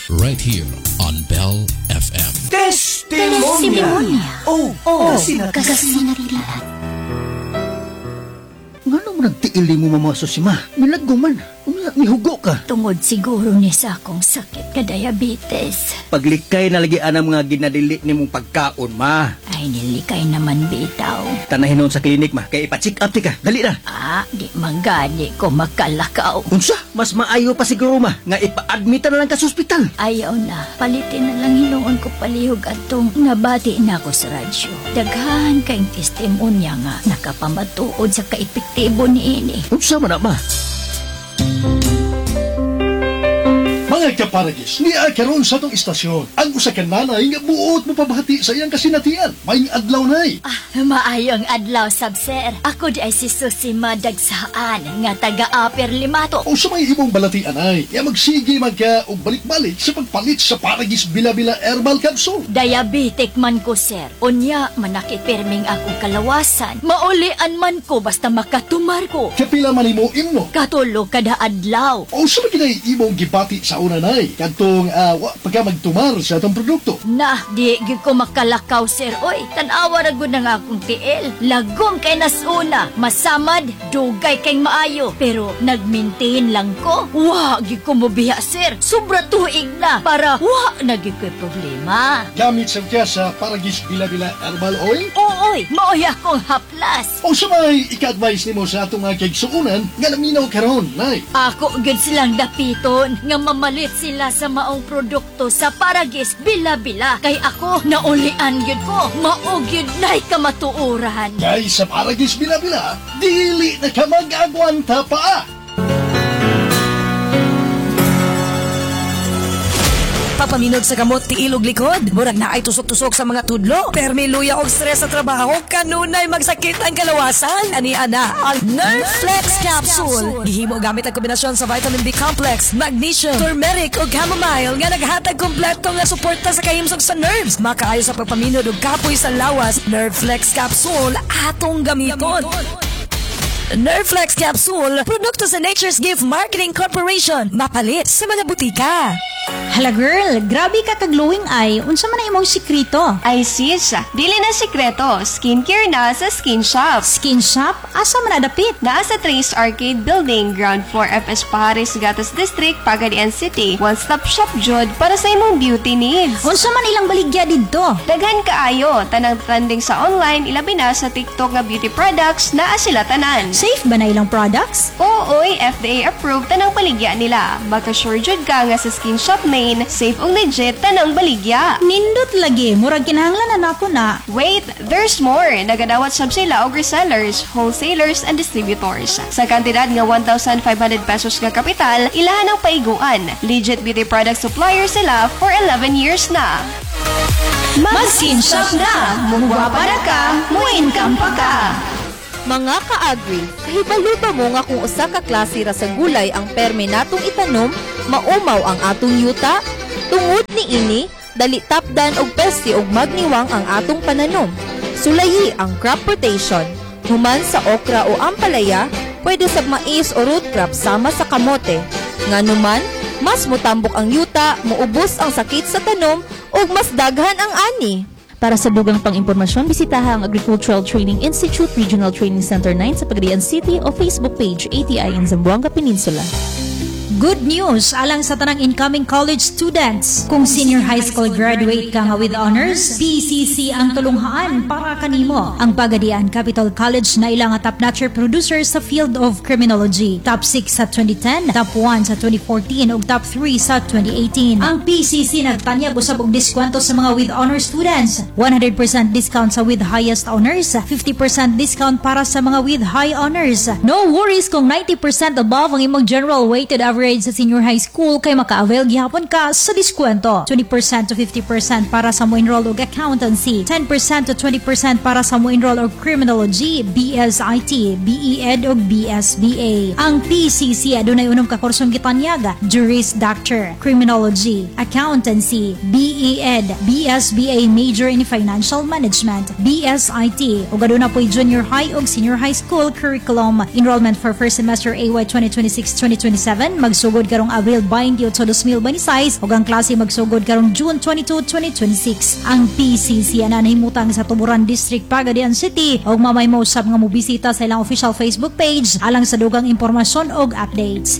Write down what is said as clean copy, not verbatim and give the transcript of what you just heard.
right here on Bell FM. Testimonia. Kasinarilaan. Ngano mo nagtiili mo mamaso si ma? Nalagguman. Mihugo ka. Tungod siguro ni sa akong sakit ka diabetes. Paglikay na lagi ang mga ginadili ni mong pagkaon, ma. Ay, nilikay naman bitaw. Tanahin nun sa klinik, ma. Kaya ipa-check up ka. Dali na. Di magani ko makalakaw. Unsa? Mas maayo pa siguro, ma. Nga ipa-admita na lang ka sa ospital. Ayaw na. Palitin na lang hinuon ko palihog atong nabati na ako sa radyo. Daghan kayong testimonya nga nakapamatuod sa kaepektibo ni ini. Unsa man na, ma? Mga kaparagis, niya karon sa itong istasyon. Ang usa ka nanay nga buot mo pabahati sa iyang kasinatian. May adlaw nay. Maayong adlaw, sir. Ako di ay si Susi Madagsaan nga taga-Upper Limato. O sa may imong balatian ay, magsige magka o balik-balik sa pagpalit sa Paragis Bila-Bila Herbal Capsule. Diabetic man ko, sir. Unya, manakipirming akong kalawasan. Maulian man ko basta makatumar ko. Kapila man imo imno. Katulog kada adlaw. O sa mga imong gibati sa una nay, kantong pagka magtumar sa itong produkto. Di gid ko makalakaw, sir. Oy, tanawa ra gud nga akong tiil. Lagom kay nasuna, masamad, dugay kay maayo. Pero nagmaintain lang ko. Gid ko mobiya, sir. Sobra tuig na para nagig ko'y problema. Gamit sa kaya sa Paragis Bila-Bila Herbal Oil. Oy, maoy akong haplas. O sa may ika-advise nimo sa atong kigsuunan nga naminaw karon nay. Ako gud silang dapiton nga mamalit sila sa maong produkto sa Paragis Bila-Bila. Kay ako naulian gyud ko. Mao gyud nay kamatuoran. Kay sa Paragis Bila-Bila, dili na ka mag-agwanta pa. Papaminog sa gamot ti ilog likod. Murag na ay tusok-tusok sa mga tudlo. Permi luya og stress sa trabaho. Kanunay magsakit ang kalawasan. Ani ana ang Nerve Flex Capsule. Gihimo gamit ang kombinasyon sa vitamin B complex, magnesium, turmeric ug chamomile nga naghatag kompleto nga suporta sa kahimsog sa nerves. Makaayo sa pagpaminod ug kapoy sa lawas. Nerve Flex Capsule atong gamiton. Nerve Flex Capsule, produkto sa Nature's Gift Marketing Corporation. Mapalit sa mga butika. Hala girl, grabe ka kag-glowing eye. Unsa man ang imong sikrito? Ay sis, dili na sikreto. Skincare na sa Skin Shop. Skin shop? Asa man adapit? Naa sa Trace Arcade Building, ground floor FS Paris, Gatas District, Pagadian City. One-stop shop jud para sa imong beauty needs. Unsa man ilang baligya didto? Daghan kaayo, tanang trending sa online, ilabi na sa TikTok nga beauty products, naa sila tanan. Safe ba na ilang products? Oo, FDA approved tanang baligya nila. Baka-sure jud ka nga sa Skin Shop main, safe ug legit tanang baligya. Nindot lagi, murag kinahanglan na nako na. Wait, there's more. Nagadawat sab sila og resellers, wholesalers, and distributors. Sa kantidad nga 1,500 pesos nga kapital, ilahan ang paiguan. Legit beauty product supplier sila for 11 years na. Mag-skin shop na! Mugwapa na ka, mo-income pa ka! Mga ka-agri, kahibalo ba mo nga kung usa ka klase ra sa gulay ang permi natong itanom, maumaw ang atong yuta? Tungod ni ini, dali tapdan og peste og magniwang ang atong pananom. Sulayi ang crop rotation. Human sa okra o ampalaya, pwede sa mais o root crop sama sa kamote. Nganuman, mas mutambok ang yuta, muubos ang sakit sa tanom, ug mas daghan ang ani. Para sa dugang pang-impormasyon, bisitaha ang Agricultural Training Institute Regional Training Center 9 sa Pagadian City o Facebook page ATI in Zamboanga Peninsula. Good news alang sa tanang incoming college students. Kung senior high school graduate ka nga with honors, PCC ang tulunghaan para kanimo. Ang Pagadian Capital College na ilang top-notcher producer sa field of criminology. Top 6 sa 2010, top 1 sa 2014 ug top 3 sa 2018. Ang PCC nagtanyag usab og diskwento sa mga with honors students. 100% discount sa with highest honors, 50% discount para sa mga with high honors. No worries kung 90% above ang imong general weighted average sa senior high school kay maka-avail gihapon ka sa diskwento. 20% to 50% para sa mo enroll og accountancy, 10% to 20% para sa mo enroll og criminology, BSIT, BE-Ed ug BSBA. Ang PCC adunay unom ka kursong gitanyaga: Juris Doctor, Criminology, Accountancy, BE-Ed, BSBA Major in Financial Management, BSIT ug aduna po'y junior high ug senior high school curriculum. Enrollment for first semester AY 2026-2027 mag magsugod karong Abril 28 sa 2026 ug ang klase magsugod karong June 22, 2026. Ang PCC ana nahimutang sa Tuburan District, Pagadian City ug mamay mo usab nga mobisita sa ilang official Facebook page alang sa dugang impormasyon og updates.